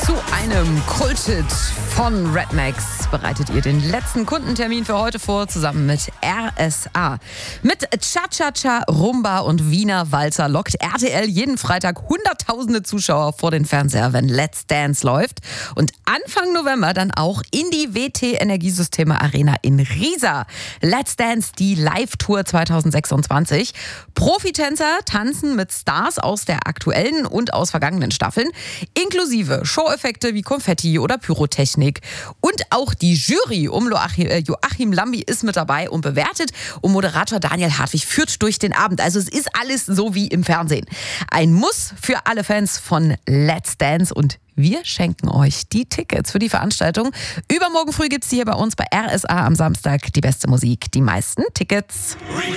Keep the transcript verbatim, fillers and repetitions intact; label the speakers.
Speaker 1: Zu einem Kulthit von Redmax bereitet ihr den letzten Kundentermin für heute vor, zusammen mit R S A. Mit Cha-Cha-Cha, Rumba und Wiener Walzer lockt R T L jeden Freitag hunderttausende Zuschauer vor den Fernseher, wenn Let's Dance läuft. Und Anfang November dann auch in die W T Energiesysteme Arena in Riesa. Let's Dance, die Live-Tour zwanzig sechsundzwanzig. Profitänzer tanzen mit Stars aus der aktuellen und aus vergangenen Staffeln, inklusive Show-Effekte wie Konfetti oder Pyrotechnik. Und auch die Jury um Joachim Lambi ist mit dabei und bewertet. Und Moderator Daniel Hartwig führt durch den Abend. Also es ist alles so wie im Fernsehen. Ein Muss für alle Fans von Let's Dance. Und wir schenken euch die Tickets für die Veranstaltung. Übermorgen früh gibt es hier bei uns bei R S A am Samstag die beste Musik, die meisten Tickets.